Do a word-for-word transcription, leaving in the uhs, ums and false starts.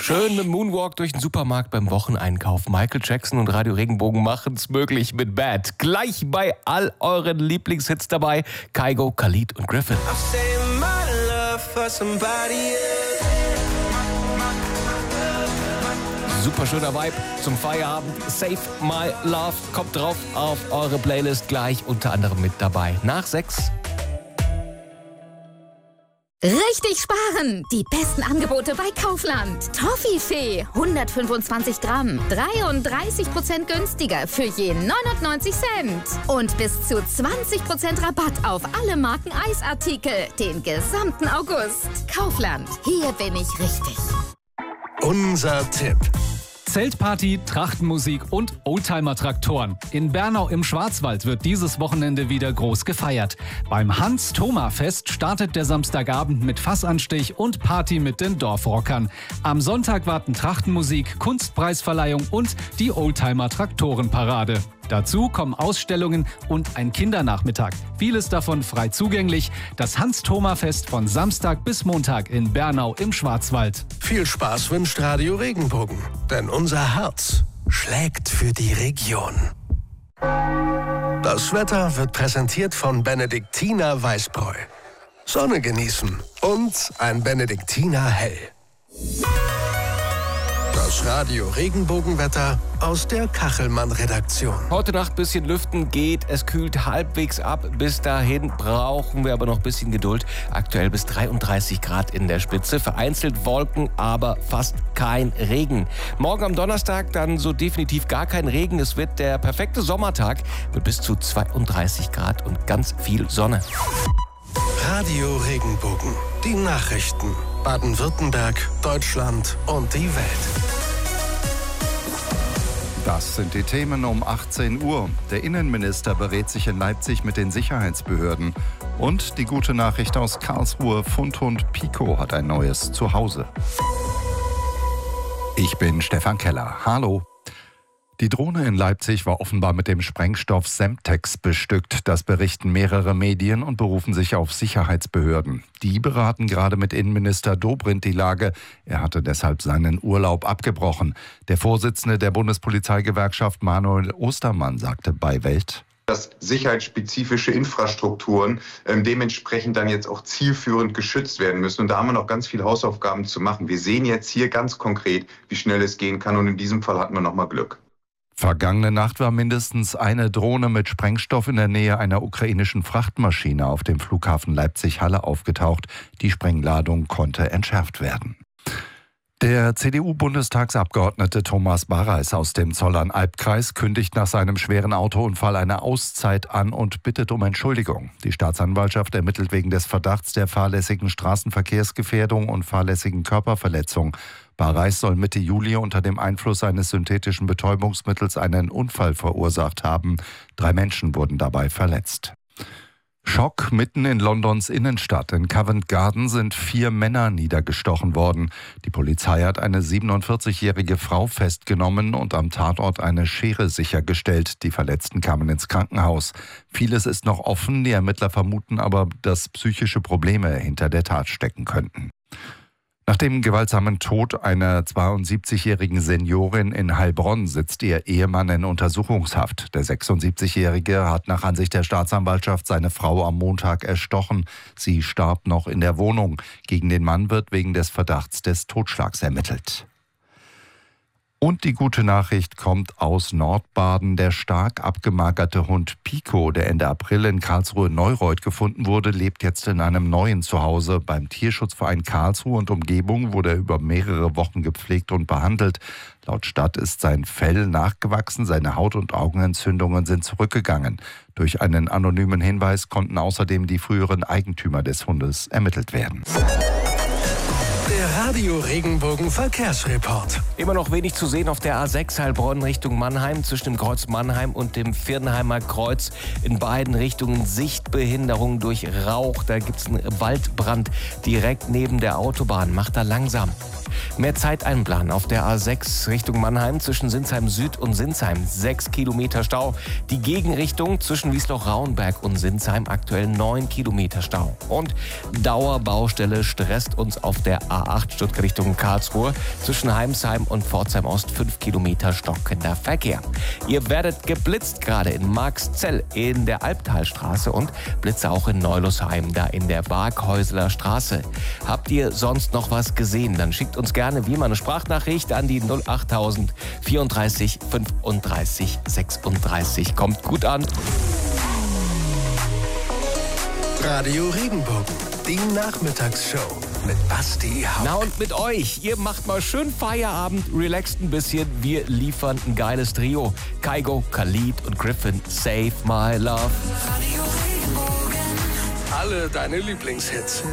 Schön mit Moonwalk durch den Supermarkt beim Wocheneinkauf. Michael Jackson und Radio Regenbogen machen es möglich mit Bad. Gleich bei all euren Lieblingshits dabei. Kygo, Khalid und Griffin. Super schöner Vibe zum Feierabend. Save My Love. Kommt drauf auf eure Playlist. Gleich unter anderem mit dabei. Nach sechs. Richtig sparen! Die besten Angebote bei Kaufland. Toffifee, hundertfünfundzwanzig Gramm, dreiunddreißig Prozent günstiger für je neunundneunzig Cent. Und bis zu zwanzig Prozent Rabatt auf alle Marken Eisartikel den gesamten August. Kaufland, hier bin ich richtig. Unser Tipp. Zeltparty, Trachtenmusik und Oldtimer-Traktoren. In Bernau im Schwarzwald wird dieses Wochenende wieder groß gefeiert. Beim Hans-Thoma-Fest startet der Samstagabend mit Fassanstich und Party mit den Dorfrockern. Am Sonntag warten Trachtenmusik, Kunstpreisverleihung und die Oldtimer-Traktorenparade. Dazu kommen Ausstellungen und ein Kindernachmittag. Vieles davon frei zugänglich. Das Hans-Thoma-Fest von Samstag bis Montag in Bernau im Schwarzwald. Viel Spaß wünscht Radio Regenbogen, denn unser Herz schlägt für die Region. Das Wetter wird präsentiert von Benediktiner Weißbräu. Sonne genießen und ein Benediktiner Hell. Das Radio Regenbogenwetter aus der Kachelmann-Redaktion. Heute Nacht ein bisschen lüften geht, es kühlt halbwegs ab. Bis dahin brauchen wir aber noch ein bisschen Geduld. Aktuell bis dreiunddreißig Grad in der Spitze. Vereinzelt Wolken, aber fast kein Regen. Morgen am Donnerstag dann so definitiv gar kein Regen. Es wird der perfekte Sommertag mit bis zu zweiunddreißig Grad und ganz viel Sonne. Radio Regenbogen. Die Nachrichten. Baden-Württemberg, Deutschland und die Welt. Das sind die Themen um achtzehn Uhr. Der Innenminister berät sich in Leipzig mit den Sicherheitsbehörden. Und die gute Nachricht aus Karlsruhe, Fundhund Pico hat ein neues Zuhause. Ich bin Stefan Keller. Hallo. Die Drohne in Leipzig war offenbar mit dem Sprengstoff Semtex bestückt. Das berichten mehrere Medien und berufen sich auf Sicherheitsbehörden. Die beraten gerade mit Innenminister Dobrindt die Lage. Er hatte deshalb seinen Urlaub abgebrochen. Der Vorsitzende der Bundespolizeigewerkschaft Manuel Ostermann sagte bei Welt: dass sicherheitsspezifische Infrastrukturen ähm, dementsprechend dann jetzt auch zielführend geschützt werden müssen. Und da haben wir noch ganz viele Hausaufgaben zu machen. Wir sehen jetzt hier ganz konkret, wie schnell es gehen kann. Und in diesem Fall hatten wir noch mal Glück. Vergangene Nacht war mindestens eine Drohne mit Sprengstoff in der Nähe einer ukrainischen Frachtmaschine auf dem Flughafen Leipzig-Halle aufgetaucht. Die Sprengladung konnte entschärft werden. Der C D U-Bundestagsabgeordnete Thomas Barreis aus dem Zollern-Albkreis kündigt nach seinem schweren Autounfall eine Auszeit an und bittet um Entschuldigung. Die Staatsanwaltschaft ermittelt wegen des Verdachts der fahrlässigen Straßenverkehrsgefährdung und fahrlässigen Körperverletzung. Barreis soll Mitte Juli unter dem Einfluss eines synthetischen Betäubungsmittels einen Unfall verursacht haben. Drei Menschen wurden dabei verletzt. Schock mitten in Londons Innenstadt. In Covent Garden sind vier Männer niedergestochen worden. Die Polizei hat eine siebenundvierzigjährige Frau festgenommen und am Tatort eine Schere sichergestellt. Die Verletzten kamen ins Krankenhaus. Vieles ist noch offen. Die Ermittler vermuten aber, dass psychische Probleme hinter der Tat stecken könnten. Nach dem gewaltsamen Tod einer zweiundsiebzigjährigen Seniorin in Heilbronn sitzt ihr Ehemann in Untersuchungshaft. Der sechsundsiebzigjährige hat nach Ansicht der Staatsanwaltschaft seine Frau am Montag erstochen. Sie starb noch in der Wohnung. Gegen den Mann wird wegen des Verdachts des Totschlags ermittelt. Und die gute Nachricht kommt aus Nordbaden. Der stark abgemagerte Hund Pico, der Ende April in Karlsruhe-Neureuth gefunden wurde, lebt jetzt in einem neuen Zuhause. Beim Tierschutzverein Karlsruhe und Umgebung wurde er über mehrere Wochen gepflegt und behandelt. Laut Stadt ist sein Fell nachgewachsen, seine Haut- und Augenentzündungen sind zurückgegangen. Durch einen anonymen Hinweis konnten außerdem die früheren Eigentümer des Hundes ermittelt werden. Der Radio Regenbogen Verkehrsreport. Immer noch wenig zu sehen auf der A sechs Heilbronn Richtung Mannheim, zwischen dem Kreuz Mannheim und dem Virdenheimer Kreuz. In beiden Richtungen Sichtbehinderung durch Rauch. Da gibt es einen Waldbrand direkt neben der Autobahn. Macht da langsam. Mehr Zeit einplanen auf der A sechs Richtung Mannheim zwischen Sinsheim Süd und Sinsheim. sechs Kilometer Stau. Die Gegenrichtung zwischen Wiesloch-Rauenberg und Sinsheim aktuell neun Kilometer Stau. Und Dauerbaustelle stresst uns auf der A acht Stuttgart Richtung Karlsruhe zwischen Heimsheim und Pforzheim Ost fünf Kilometer stockender Verkehr. Ihr werdet geblitzt gerade in Marxzell in der Albtalstraße und Blitze auch in Neulosheim, da in der Waghäusler Straße. Habt ihr sonst noch was gesehen? Dann schickt uns gerne wie immer eine Sprachnachricht an die null achttausend vierunddreißig fünfunddreißig sechsunddreißig. Kommt gut an. Radio Regenbogen, die Nachmittagsshow mit Basti Hauck. Na und mit euch, ihr macht mal schön Feierabend, relaxt ein bisschen. Wir liefern ein geiles Trio. Kygo, Khalid und Griffin, Save My Love. Alle deine Lieblingshits.